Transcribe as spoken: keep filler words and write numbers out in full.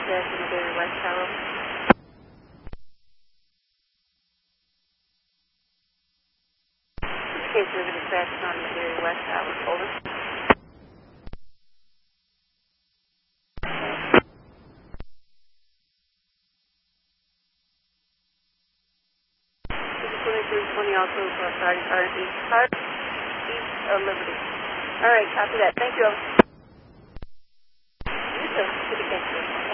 dispatch in the Dairy West Tower. Case River dispatch on the Dairy West Tower. Over. twenty-three twenty also for sorry, sorry, east, east of Liberty. All right, copy that. Thank you. You too. Good to catch you.